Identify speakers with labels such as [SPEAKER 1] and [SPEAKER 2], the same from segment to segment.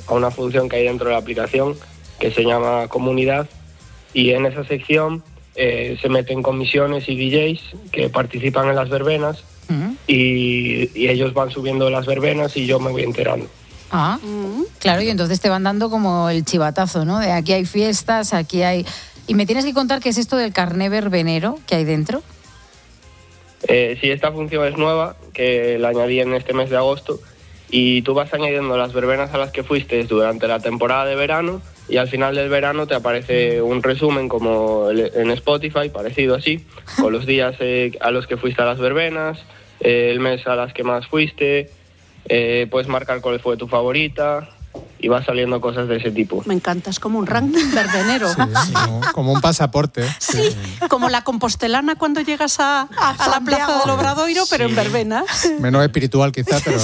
[SPEAKER 1] a una función que hay dentro de la aplicación que se llama Comunidad, y en esa sección se meten comisiones y DJs que participan en las verbenas. Y ellos van subiendo las verbenas y yo me voy enterando.
[SPEAKER 2] Claro, y entonces te van dando como el chivatazo, ¿no? De aquí hay fiestas, aquí hay... Y me tienes que contar qué es esto del carné verbenero que hay dentro.
[SPEAKER 1] Sí, esta función es nueva, que la añadí en este mes de agosto, y tú vas añadiendo las verbenas a las que fuiste durante la temporada de verano, y al final del verano te aparece un resumen como en Spotify, parecido así, con los días a los que fuiste a las verbenas, el mes a las que más fuiste, puedes marcar cuál fue tu favorita, y va saliendo cosas de ese tipo.
[SPEAKER 3] Me encanta, es como un ranking verbenero.
[SPEAKER 4] Sí, como un pasaporte.
[SPEAKER 3] Sí, como la compostelana cuando llegas a la plaza del Obradoiro, pero en verbenas.
[SPEAKER 4] Menos espiritual quizá, pero...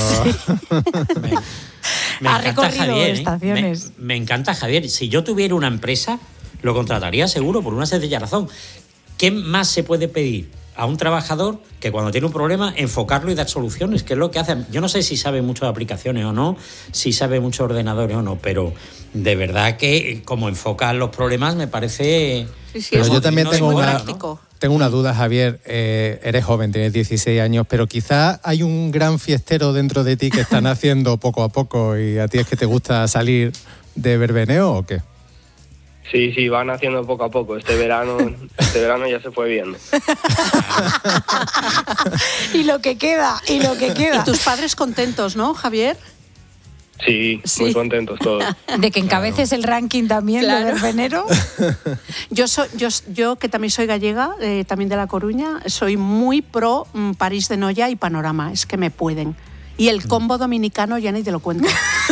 [SPEAKER 5] Me
[SPEAKER 2] Ha
[SPEAKER 5] encanta
[SPEAKER 2] recorrido
[SPEAKER 5] Javier,
[SPEAKER 2] estaciones.
[SPEAKER 5] Me encanta Javier. Si yo tuviera una empresa, lo contrataría seguro, por una sencilla razón. ¿Qué más se puede pedir a un trabajador que cuando tiene un problema enfocarlo y dar soluciones? Que es lo que hacen. Yo no sé si sabe mucho de aplicaciones o no, si sabe mucho de ordenadores o no, pero de verdad que como enfocan los problemas me parece...
[SPEAKER 3] Sí,
[SPEAKER 4] pero yo también
[SPEAKER 3] no
[SPEAKER 4] tengo
[SPEAKER 3] muy
[SPEAKER 4] una...
[SPEAKER 3] práctico.
[SPEAKER 4] Tengo una duda, Javier. Eres joven, tienes 16 años, pero quizá hay un gran fiestero dentro de ti que están haciendo poco a poco, y a ti es que te gusta salir de verbeneo, ¿o qué?
[SPEAKER 1] Sí, van haciendo poco a poco. Este verano ya se fue viendo.
[SPEAKER 2] Y lo que queda.
[SPEAKER 3] Y tus padres contentos, ¿no, Javier?
[SPEAKER 1] Sí, muy contentos todos.
[SPEAKER 2] De que encabeces el ranking también de verbenero.
[SPEAKER 3] Yo que también soy gallega, también de La Coruña, soy muy pro París de Noia y Panorama, es que me pueden. Y el combo dominicano ya ni te lo cuento.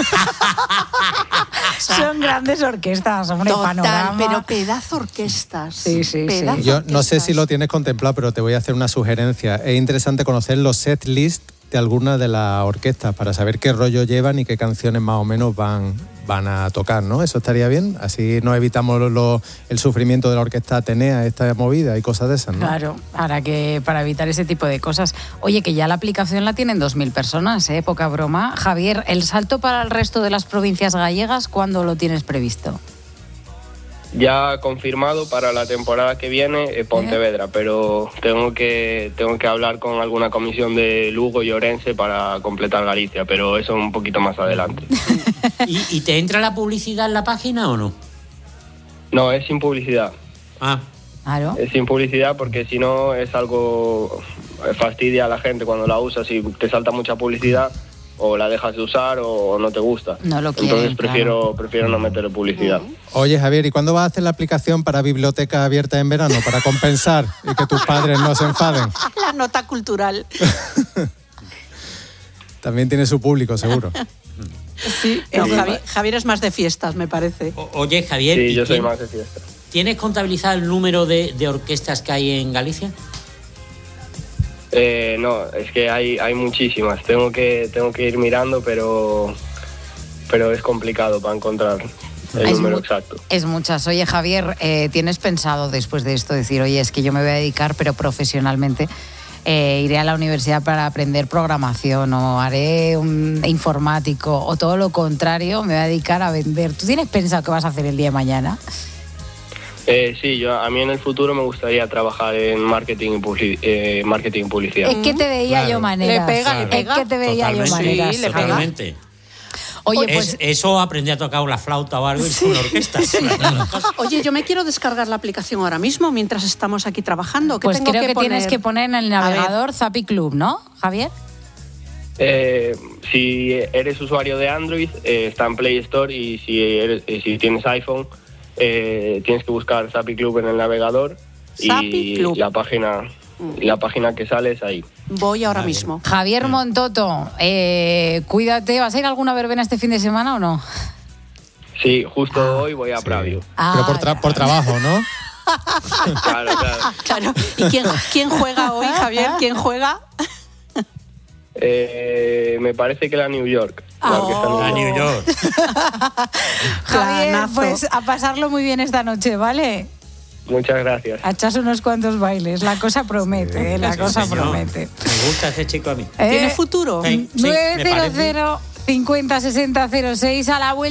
[SPEAKER 2] Son grandes orquestas, hombre.
[SPEAKER 3] Total,
[SPEAKER 2] Panorama.
[SPEAKER 3] pero pedazo orquestas.
[SPEAKER 2] Sí.
[SPEAKER 4] Yo no sé si lo tienes contemplado, pero te voy a hacer una sugerencia. Es interesante conocer los set list de algunas de las orquestas para saber qué rollo llevan y qué canciones más o menos van a tocar, ¿no? Eso estaría bien. Así nos evitamos el sufrimiento de la orquesta Atenea, esta movida y cosas de esas, ¿no?
[SPEAKER 2] Claro, para evitar ese tipo de cosas. Oye, que ya la aplicación la tienen 2.000 personas, poca broma. Javier, ¿el salto para el resto de las provincias gallegas cuándo lo tienes previsto?
[SPEAKER 1] Ya confirmado para la temporada que viene Pontevedra, pero tengo que hablar con alguna comisión de Lugo y Orense para completar Galicia, pero eso un poquito más adelante.
[SPEAKER 5] ¿Y te entra la publicidad en la página o no?
[SPEAKER 1] No, es sin publicidad.
[SPEAKER 2] Claro.
[SPEAKER 1] Es sin publicidad porque si no es algo... fastidia a la gente cuando la usas y te salta mucha publicidad, o la dejas de usar o no te gusta.
[SPEAKER 2] No lo quieren,
[SPEAKER 1] entonces prefiero no meterle publicidad.
[SPEAKER 4] Oye, Javier, ¿y cuándo vas a hacer la aplicación para biblioteca abierta en verano, para compensar y que tus padres no se enfaden?
[SPEAKER 3] La nota cultural.
[SPEAKER 4] También tiene su público, seguro.
[SPEAKER 3] Sí. No, Javier es más de fiestas, me parece.
[SPEAKER 5] Oye, Javier...
[SPEAKER 1] Sí, yo soy más de fiestas.
[SPEAKER 5] ¿Tienes contabilizado el número de orquestas que hay en Galicia?
[SPEAKER 1] No, es que hay muchísimas. Tengo que ir mirando, pero es complicado para encontrar el número exacto.
[SPEAKER 2] Es muchas. Oye, Javier, ¿tienes pensado después de esto decir, oye, es que yo me voy a dedicar, pero profesionalmente, iré a la universidad para aprender programación, o haré un informático, o todo lo contrario, me voy a dedicar a vender? ¿Tú tienes pensado qué vas a hacer el día de mañana?
[SPEAKER 1] Sí, a mí en el futuro me gustaría trabajar en marketing y publicidad.
[SPEAKER 2] Es que te veía yo maneras.
[SPEAKER 3] Le pega.
[SPEAKER 2] Es que te veía yo maneras.
[SPEAKER 3] Sí, le pega.
[SPEAKER 5] Totalmente.
[SPEAKER 2] Oye, pues...
[SPEAKER 5] Eso aprendí a tocar la flauta o algo y con una orquesta.
[SPEAKER 3] Oye, yo me quiero descargar la aplicación ahora mismo mientras estamos aquí trabajando.
[SPEAKER 2] Pues creo que tienes que poner en el navegador Zappy Club, ¿no, Javier?
[SPEAKER 1] Si eres usuario de Android, está en Play Store, y si tienes iPhone, tienes que buscar Zappy Club en el navegador y la página que sale es ahí.
[SPEAKER 3] Voy ahora mismo.
[SPEAKER 2] Javier Montoto, cuídate. ¿Vas a ir a alguna verbena este fin de semana o no?
[SPEAKER 1] Sí, justo hoy voy a Pravio.
[SPEAKER 4] Pero por trabajo, ¿no?
[SPEAKER 1] Claro.
[SPEAKER 3] ¿Y quién juega hoy, Javier? ¿Quién juega?
[SPEAKER 1] Me parece que la New York.
[SPEAKER 5] La New York.
[SPEAKER 2] Javier,
[SPEAKER 3] Planazo.
[SPEAKER 2] pues a pasarlo muy bien esta noche, ¿vale?
[SPEAKER 1] Muchas gracias.
[SPEAKER 2] A echarse unos cuantos bailes. La cosa promete, la cosa promete.
[SPEAKER 5] Me gusta este chico a mí.
[SPEAKER 3] ¿Tiene futuro?
[SPEAKER 5] Sí,
[SPEAKER 2] 900 50 60 06 a la vuelta.